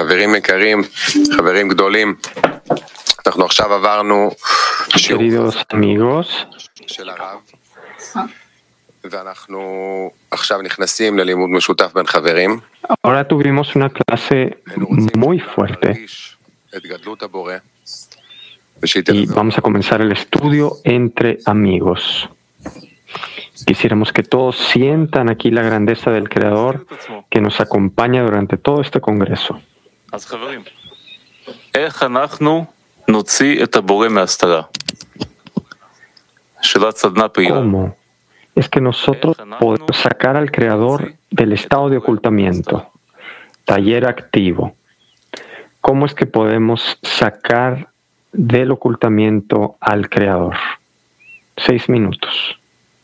חברים יקרים, חברים גדולים, אנחנו עכשיו עברנו שיעור של הרב, ואנחנו עכשיו נכנסים ללימוד משותף בין חברים. Ahora tuvimos una clase muy fuerte y vamos a comenzar el estudio entre amigos. Quisiéramos que todos sientan aquí la grandeza del Creador que nos acompaña durante todo este congreso. ¿Cómo es que nosotros podemos sacar al Creador del estado de ocultamiento? Taller activo. ¿Cómo es que podemos sacar del ocultamiento al Creador? 6 minutos.